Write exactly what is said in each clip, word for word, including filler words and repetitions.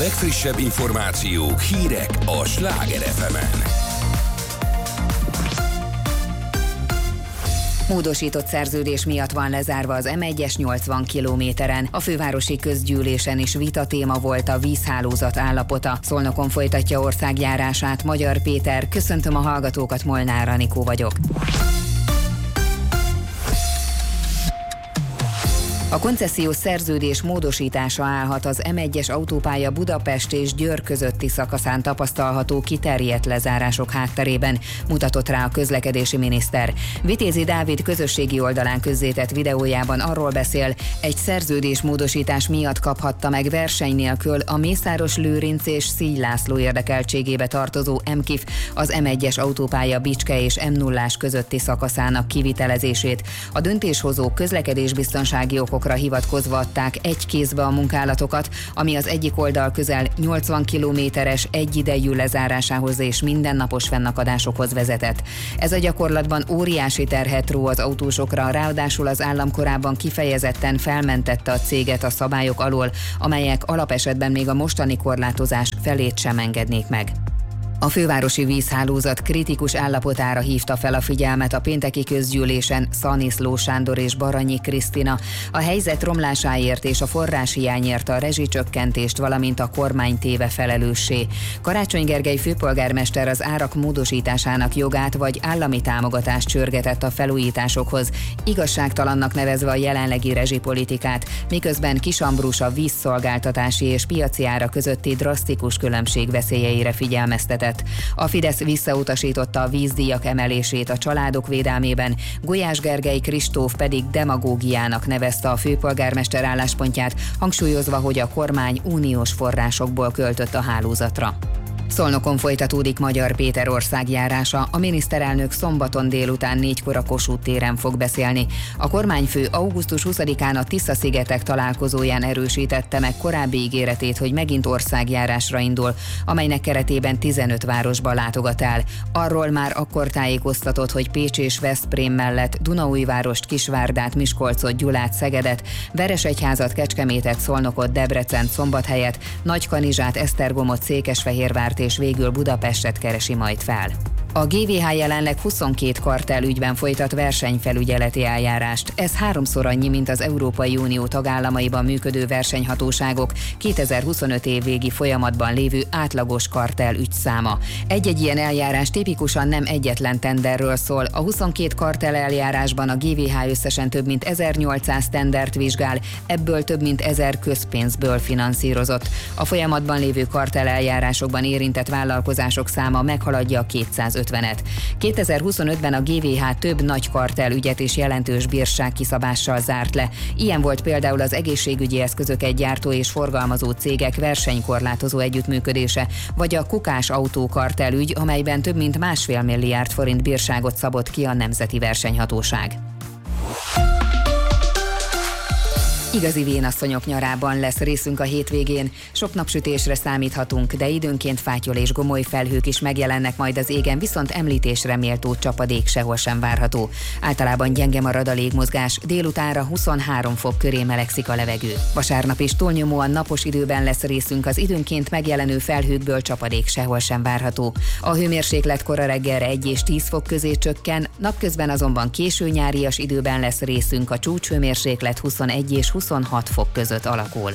legfrissebb információk, hírek a Sláger ef emen. Módosított szerződés miatt van lezárva az em egyes nyolcvan kilométeren. A fővárosi közgyűlésen is vitatéma volt a vízhálózat állapota. Szolnokon folytatja országjárását Magyar Péter. Köszöntöm a hallgatókat, Molnár Anikó vagyok. A koncesziós szerződés módosítása állhat az em egyes autópálya Budapest és Győr közötti szakaszán tapasztalható kiterjedt lezárások hátterében, mutatott rá a közlekedési miniszter. Vitézi Dávid közösségi oldalán közzétett videójában arról beszél, egy szerződés módosítás miatt kaphatta meg verseny nélkül a Mészáros Lőrinc és Szíj László érdekeltségébe tartozó emkif az em egyes autópálya Bicske és em nullás közötti szakaszának kivitelezését. A döntéshozók közlekedésbiztonsági okokra hivatkozva adták egy kézbe a munkálatokat, ami az egyik oldal közel nyolcvan kilométeres egyidejű lezárásához és mindennapos fennakadásokhoz vezetett. Ez a gyakorlatban óriási terhet ró az autósokra, ráadásul az állam korábban kifejezetten felmentette a céget a szabályok alól, amelyek alapesetben még a mostani korlátozás felét sem engednék meg. A fővárosi vízhálózat kritikus állapotára hívta fel a figyelmet a pénteki közgyűlésen Szaniszló Sándor és Baranyi Krisztina. A helyzet romlásáért és a forráshiányért a rezsicsökkentést, valamint a kormány téve felelőssé. Karácsony Gergely főpolgármester az árak módosításának jogát vagy állami támogatást csörgetett a felújításokhoz, igazságtalannak nevezve a jelenlegi rezsipolitikát, miközben Kiss Ambrus a vízszolgáltatási és piaci ára közötti drasztikus különbség veszélyeire figyelmeztetett. A Fidesz visszautasította a vízdíjak emelését a családok védelmében, Gulyás Gergely Kristóf pedig demagógiának nevezte a főpolgármester álláspontját, hangsúlyozva, hogy a kormány uniós forrásokból költött a hálózatra. Szolnokon folytatódik Magyar Péter országjárása, a miniszterelnök szombaton délután négykor a Kossuth téren fog beszélni. A kormányfő augusztus huszadikán a Tisza-szigetek találkozóján erősítette meg korábbi ígéretét, hogy megint országjárásra indul, amelynek keretében tizenöt városba látogat el. Arról már akkor tájékoztatott, hogy Pécs és Veszprém mellett Dunaújvárost, Kisvárdát, Miskolcot, Gyulát, Szegedet, Veresegyházat, Kecskemétet, Szolnokot, Debrecent, Szombathelyet, Nagykanizsát, Esztergomot, Székesfehérvárt és végül Budapestet keresi majd fel. A gé vé há jelenleg huszonkét kartell ügyben folytat versenyfelügyeleti eljárást. Ez háromszor annyi, mint az Európai Unió tagállamaiban működő versenyhatóságok kétezer-huszonöt év végi folyamatban lévő átlagos kartell ügyszáma. Egy-egy ilyen eljárás tipikusan nem egyetlen tenderről szól. A huszonkét kartell eljárásban a gé vé há összesen több mint ezernyolcszáz tendert vizsgál, ebből több mint ezer közpénzből finanszírozott. A folyamatban lévő kartell eljárásokban érintett vállalkozások száma meghaladja a kétszázötvenet. kétezer-huszonötben a gé vé há több nagy kartell ügyet és jelentős bírságkiszabással zárt le. Ilyen volt például az egészségügyi eszközöket gyártó és forgalmazó cégek versenykorlátozó együttműködése, vagy a Kukás Autó kartell ügy, amelyben több mint másfél milliárd forint bírságot szabott ki a Nemzeti Versenyhatóság. Igazi vénasszonyok nyarában lesz részünk a hétvégén. Sok napsütésre számíthatunk, de időnként fátyol és gomoly felhők is megjelennek majd az égen, viszont említésre méltó csapadék sehol sem várható. Általában gyenge marad a légmozgás, délutánra huszonhárom fok köré melegszik a levegő. Vasárnap is túlnyomóan napos időben lesz részünk, az időnként megjelenő felhőkből csapadék sehol sem várható. A hőmérséklet kora reggelre egy és tíz fok közé csökken, napközben azonban késő nyárias időben lesz részünk, a csúcshőmérséklet huszonegy és huszonhat fok között alakul.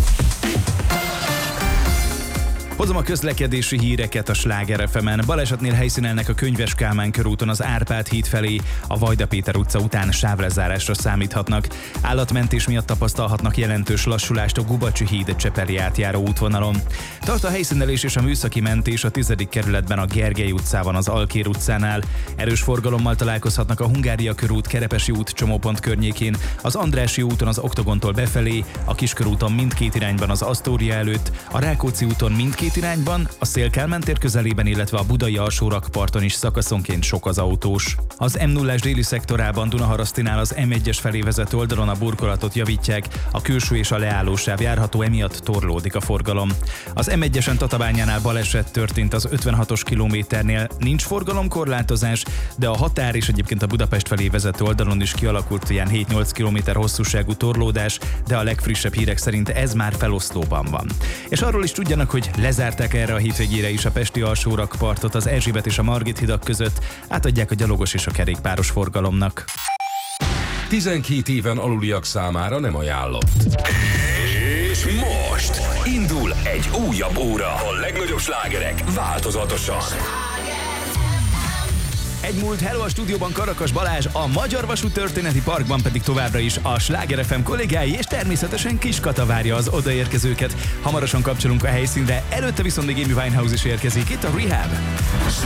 Hozom a közlekedési híreket a Sláger ef emen. Balesetnél helyszínelnek a Könyves Kálmán körúton az Árpád híd felé, a Vajda Péter utca után sávlezárásra számíthatnak. Állatmentés miatt tapasztalhatnak jelentős lassulást a Gubacsi híd Csepeli átjáró útvonalon. Tart a helyszínelés és a műszaki mentés a tizedik kerületben a Gergely utcában az Alkér utcánál. Erős forgalommal találkozhatnak a Hungária körút, Kerepesi út csomópont környékén, az Andrássy úton az Oktogontól befelé, a Kiskörúton mindkét irányban az Asztória előtt, a Rákóczi úton mindkét mindkét irányban, a Széll-Kálmán tér közelében, illetve a budai alsórakparton is szakaszonként sok az autós. Az M nullás déli szektorában Dunaharasztinál az M egyes felé vezető oldalon a burkolatot javítják, a külső és a leállósáv járható, emiatt torlódik a forgalom. Az M egyesen Tatabányánál baleset történt az ötvenhatos kilométernél, nincs forgalomkorlátozás, de a határ és egyébként a Budapest felé vezető oldalon is kialakult ilyen hét-nyolc kilométer hosszúságú torlódás, de a legfrissebb hírek szerint ez már feloszlóban van. És arról is tudjanak, hogy lezárták erre a hétvégére is a pesti alsórakpartot az Erzsébet és a Margit hidak között, átadják a gyalogos és a kerékpáros forgalomnak. tizenkét éven aluliak számára nem ajánlott. És most indul egy újabb óra. A legnagyobb slágerek változatosan. Egy múlt hello a stúdióban Karakas Balázs, a Magyar Vasút Történeti Parkban pedig továbbra is a Sláger ef em kollégái, és természetesen Kis Kata várja az odaérkezőket. Hamarosan kapcsolunk a helyszínre, előtte viszont még Amy Winehouse is érkezik, itt a Rehab.